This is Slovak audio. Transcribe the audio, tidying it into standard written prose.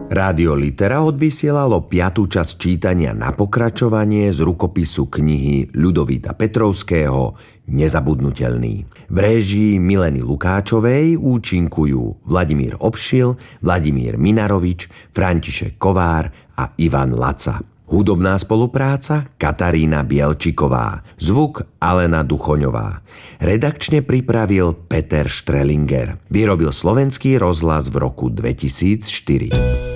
Rádio Litera odvysielalo 5. časť čítania Na pokračovanie z rukopisu knihy Ľudovíta Petrovského Nezabudnutelný. V réžii Mileny Lukáčovej účinkujú Vladimír Obšil, Vladimír Minarovič, František Kovár a Ivan Laca. Hudobná spolupráca Katarína Bielčiková. Zvuk Alena Duchoňová. Redakčne pripravil Peter Strelinger. Vyrobil Slovenský rozhlas v roku 2004.